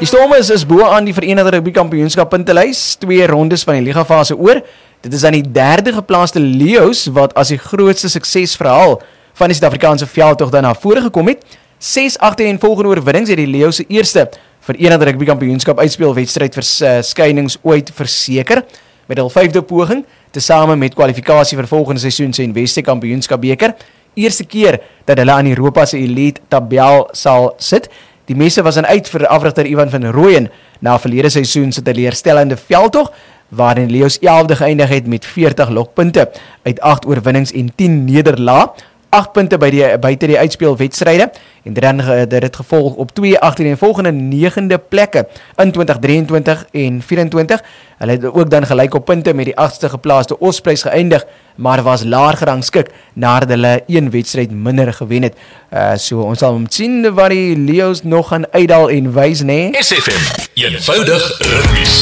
Die Stormers is bo aan die Verenigde Rugby Kampioenskap puntelys, 2 rondes van die ligafase oor. Dit is aan die 3de geplaaste Lions wat as die grootste suksesverhaal van die Suid-Afrikaanse veldtog daarna voorgekom het. 6 agtereenvolgende oorwinnings het die Lions se eerste Verenigde Rugby Kampioenskap uitspelwedstryd verskynings ooit verseker. Met hul 5de poging, tesame met kwalifikasie vir volgende seisoen se Weste Kampioenskap beker, eerste keer dat hulle aan Europa se elite tabel sal sit. Die messe was aan uit vir afrigter Ivan van Rooyen na verlede seisoen se teleurstellende veldtog, waarin Lions 11de geëindig het met 40 lokpunte uit 8 oorwinnings en 10 nederlae. 8 punte buite die uitspelwedstryde en dan dit gevolg op 2 agtereenvolgende 9de plekke in 2023 en 24. Hulle het ook dan gelyk op punte met die 8ste geplaaste Ospreys geëindig, maar was laer gerangskik nadat hulle 1 wedstryd minder gewen het. So ons sal sien wat die Lions nog gaan uitdaal en wys, nê? SFM, eenvoudig rugby.